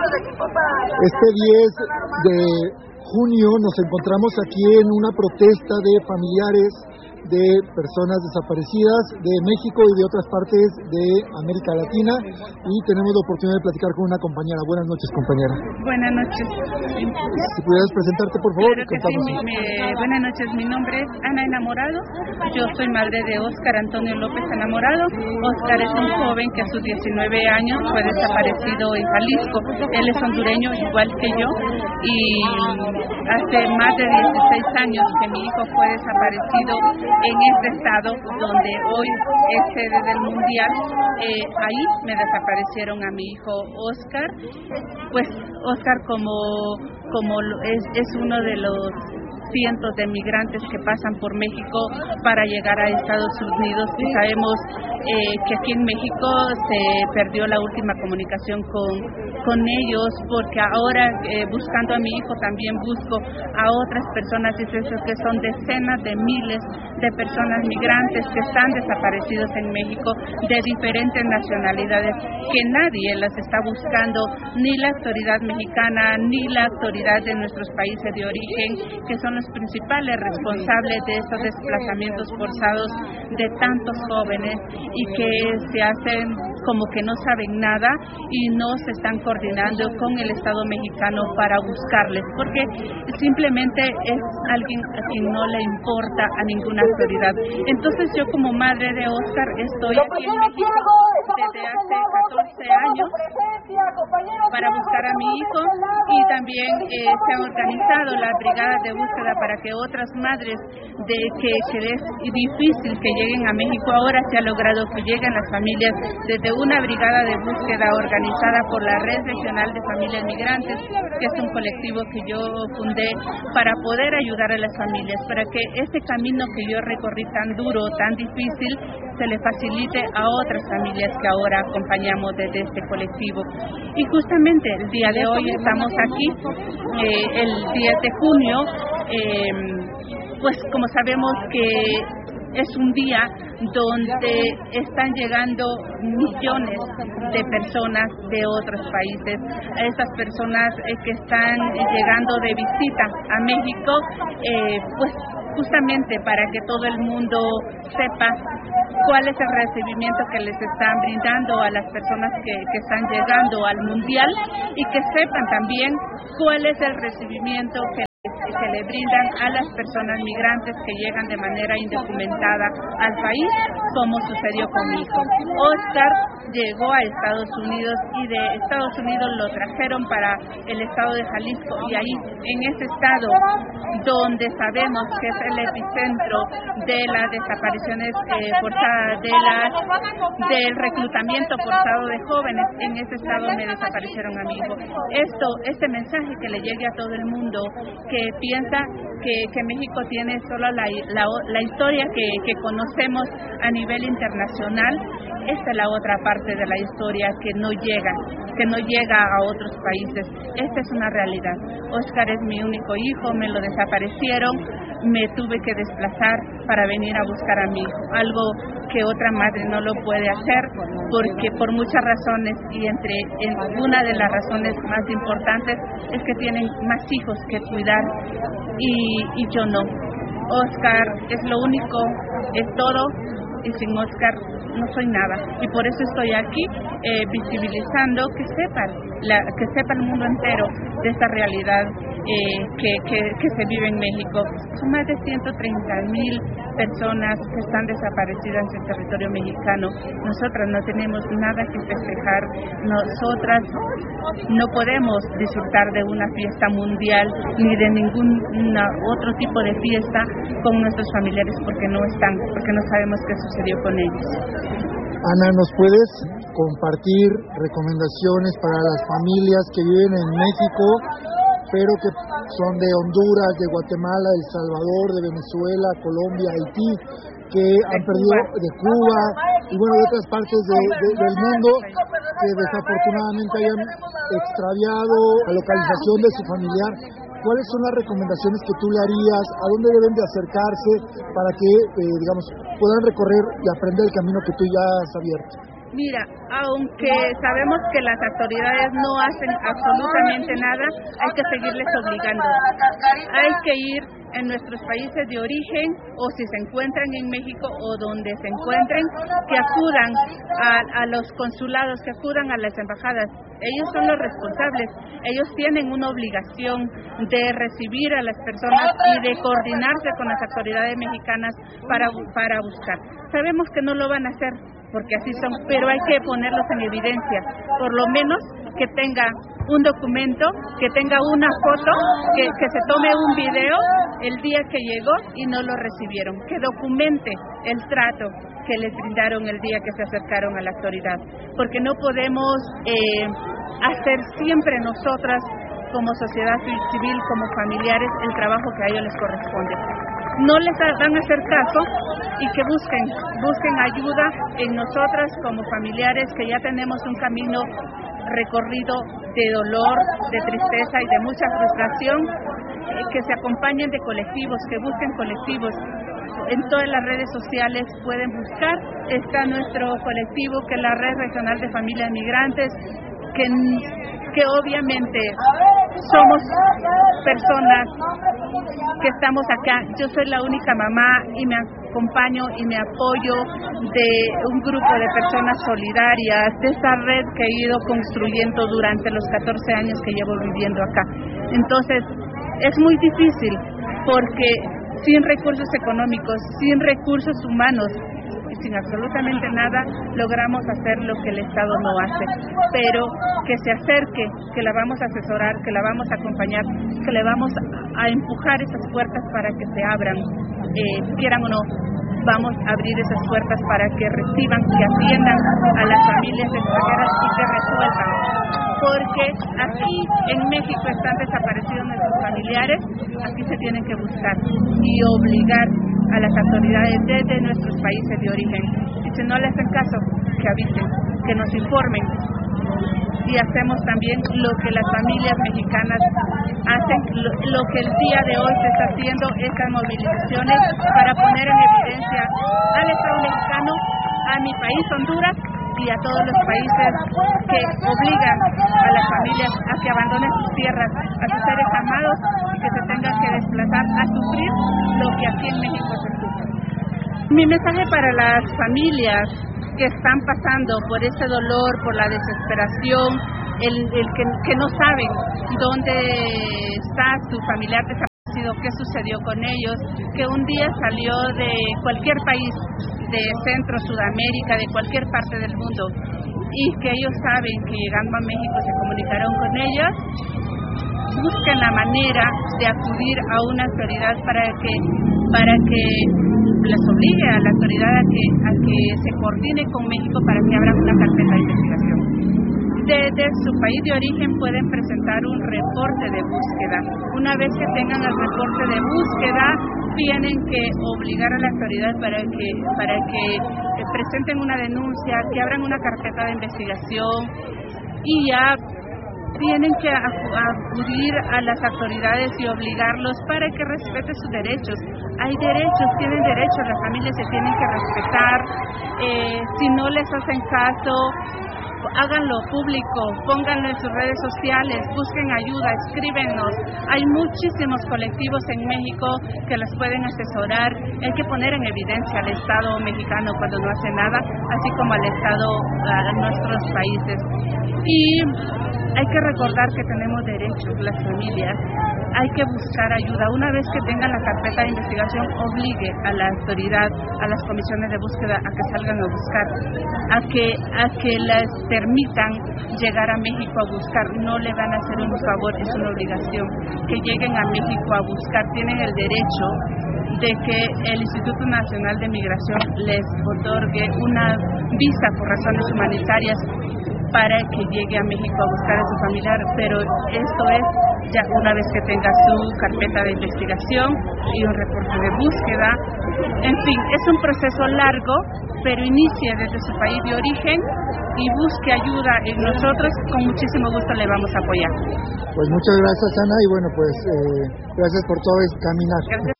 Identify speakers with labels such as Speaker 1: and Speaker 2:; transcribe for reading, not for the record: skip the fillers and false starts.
Speaker 1: Este 10 de junio nos encontramos aquí en una protesta de familiares de personas desaparecidas de México y de otras partes de América Latina, y tenemos la oportunidad de platicar con una compañera. Buenas noches, compañera.
Speaker 2: Buenas noches.
Speaker 1: Si pudieras presentarte, por favor.
Speaker 2: Claro que sí. Buenas noches, mi nombre es Ana Enamorado. Yo soy madre de Óscar Antonio López Enamorado. Óscar es un joven que a sus 19 años fue desaparecido en Jalisco. Él es hondureño, igual que yo, y hace más de 16 años que mi hijo fue desaparecido en este estado donde hoy es sede del Mundial. Ahí me desaparecieron a mi hijo Óscar. Pues Óscar es uno de los cientos de migrantes que pasan por México para llegar a Estados Unidos, y sabemos que aquí en México se perdió la última comunicación con ellos, porque ahora buscando a mi hijo también busco a otras personas, y es eso que son decenas de miles de personas migrantes que están desaparecidos en México, de diferentes nacionalidades, que nadie las está buscando, ni la autoridad mexicana ni la autoridad de nuestros países de origen, que son los principales responsables de estos desplazamientos forzados de tantos jóvenes, y que se hacen como que no saben nada y no se están coordinando con el Estado mexicano para buscarles, porque simplemente es alguien a quien no le importa a ninguna autoridad. Entonces yo, como madre de Óscar, estoy aquí en México desde hace 14 años para buscar a mi hijo, y también se han organizado las brigadas de búsqueda para que otras madres que es difícil que lleguen a México. Ahora se ha logrado que lleguen las familias desde una brigada de búsqueda organizada por la Red Regional de Familias Migrantes, que es un colectivo que yo fundé para poder ayudar a las familias, para que este camino que yo recorrí tan duro, tan difícil, se le facilite a otras familias que ahora acompañamos desde este colectivo. Y justamente el día de hoy estamos aquí, el 10 de junio, pues como sabemos que es un día donde están llegando millones de personas de otros países, a esas personas que están llegando de visita a México, pues justamente para que todo el mundo sepa cuál es el recibimiento que les están brindando a las personas que están llegando al Mundial, y que sepan también cuál es el recibimiento que le brindan a las personas migrantes que llegan de manera indocumentada al país, como sucedió con mi hijo. Óscar llegó a Estados Unidos, y de Estados Unidos lo trajeron para el estado de Jalisco, y ahí, en ese estado donde sabemos que es el epicentro de las desapariciones forzadas, del reclutamiento forzado de jóvenes, en ese estado me desaparecieron a mi hijo. Este mensaje que le llegue a todo el mundo que piensa que México tiene solo la historia que conocemos a nivel internacional. Esta es la otra parte de la historia que no llega a otros países. Esta es una realidad. Óscar es mi único hijo, me lo desaparecieron, me tuve que desplazar para venir a buscar a mi hijo, algo que otra madre no lo puede hacer, porque por muchas razones, y una de las razones más importantes es que tienen más hijos que cuidar, y yo no. Óscar es lo único, es todo, y sin Óscar no soy nada, y por eso estoy aquí visibilizando, que sepa el mundo entero de esta realidad que se vive en México. Son más de 130,000 personas que están desaparecidas en el territorio mexicano. Nosotras no tenemos nada que festejar, nosotras no podemos disfrutar de una fiesta mundial ni de ningún otro tipo de fiesta con nuestros familiares, porque no sabemos qué sucedió con ellos.
Speaker 1: Ana, ¿nos puedes compartir recomendaciones para las familias que viven en México, pero que son de Honduras, de Guatemala, de El Salvador, de Venezuela, Colombia, Haití, que han perdido, de Cuba y bueno, de otras partes del mundo, que desafortunadamente hayan extraviado la localización de su familiar? ¿Cuáles son las recomendaciones que tú le harías? ¿A dónde deben de acercarse para que, puedan recorrer y aprender el camino que tú ya has abierto?
Speaker 2: Mira, aunque sabemos que las autoridades no hacen absolutamente nada, hay que seguirles obligando. Hay que ir en nuestros países de origen, o si se encuentran en México o donde se encuentren, que acudan a los consulados, que acudan a las embajadas. Ellos son los responsables. Ellos tienen una obligación de recibir a las personas y de coordinarse con las autoridades mexicanas para buscar. Sabemos que no lo van a hacer, porque así son, pero hay que ponerlos en evidencia, por lo menos que tenga un documento, que tenga una foto, que se tome un video el día que llegó y no lo recibieron, que documente el trato que les brindaron el día que se acercaron a la autoridad, porque no podemos hacer siempre nosotras como sociedad civil, como familiares, el trabajo que a ellos les corresponde. No les van a hacer caso y que busquen ayuda en nosotras como familiares que ya tenemos un camino recorrido de dolor, de tristeza y de mucha frustración, que se acompañen de colectivos, que busquen colectivos. En todas las redes sociales pueden buscar, está nuestro colectivo que es la Red Regional de Familias Migrantes, que obviamente somos personas que estamos acá. Yo soy la única mamá y me acompaño y me apoyo de un grupo de personas solidarias, de esta red que he ido construyendo durante los 14 años que llevo viviendo acá. Entonces, es muy difícil porque sin recursos económicos, sin recursos humanos, sin absolutamente nada, logramos hacer lo que el Estado no hace, pero que se acerque, que la vamos a asesorar, que la vamos a acompañar, que le vamos a empujar esas puertas para que se abran, quieran o no, vamos a abrir esas puertas para que reciban, que atiendan a las familias extranjeras y que resuelvan, porque aquí en México están desaparecidos nuestros familiares, aquí se tienen que buscar y obligar a las autoridades desde nuestros países de origen. Y si no le hacen caso, que avisen, que nos informen. Y hacemos también lo que las familias mexicanas hacen, lo que el día de hoy se está haciendo, estas movilizaciones para poner en evidencia al Estado mexicano, a mi país, Honduras, y a todos los países que obligan a las familias a que abandonen sus tierras, a sus seres amados, y que se tengan que desplazar a sufrir lo que aquí en México se sufre. Mi mensaje para las familias que están pasando por ese dolor, por la desesperación, el que no saben dónde está su familiar desaparecido, qué sucedió con ellos, que un día salió de cualquier país, de Centro, Sudamérica, de cualquier parte del mundo, y que ellos saben que llegando a México se comunicaron con ellos, busquen la manera de acudir a una autoridad para que les obligue a la autoridad a que se coordine con México para que abran una carpeta de investigación. Desde su país de origen pueden presentar un reporte de búsqueda. Una vez que tengan el reporte de búsqueda, tienen que obligar a la autoridad para que presenten una denuncia, que abran una carpeta de investigación y ya tienen que acudir a las autoridades y obligarlos para que respeten sus derechos. Hay derechos, tienen derechos, las familias se tienen que respetar. Si no les hacen caso, háganlo público, pónganlo en sus redes sociales, busquen ayuda, escríbenos. Hay muchísimos colectivos en México que las pueden asesorar. Hay que poner en evidencia al Estado mexicano cuando no hace nada, así como al Estado, a nuestros países. Y hay que recordar que tenemos derechos, las familias. Hay que buscar ayuda. Una vez que tengan la carpeta de investigación, obligue a la autoridad, a las comisiones de búsqueda, a que salgan a buscar, a que les permitan llegar a México a buscar. No le van a hacer un favor, es una obligación. Que lleguen a México a buscar. Tienen el derecho de que el Instituto Nacional de Migración les otorgue una visa por razones humanitarias para que llegue a México a buscar a su familiar, pero esto es ya una vez que tenga su carpeta de investigación y un reporte de búsqueda. En fin, es un proceso largo, pero inicie desde su país de origen y busque ayuda y nosotros con muchísimo gusto le vamos a apoyar.
Speaker 1: Pues muchas gracias, Ana, y bueno, pues gracias por todo este caminar. Gracias.